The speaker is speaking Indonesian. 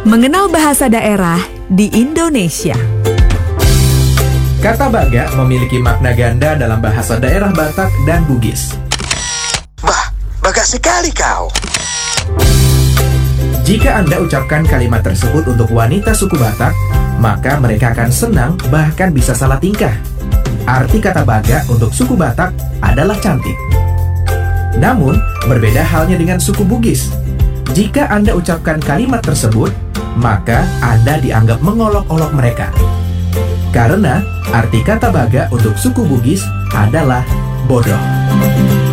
Mengenal bahasa daerah di Indonesia. Kata baga memiliki makna ganda dalam bahasa daerah Batak dan Bugis. Wah, baga sekali kau. Jika Anda ucapkan kalimat tersebut untuk wanita suku Batak, maka mereka akan senang bahkan bisa salah tingkah. Arti kata baga untuk suku Batak adalah cantik. Namun, berbeda halnya dengan suku Bugis. Jika Anda ucapkan kalimat tersebut, maka Anda dianggap mengolok-olok mereka. Karena arti kata baga untuk suku Bugis adalah bodoh.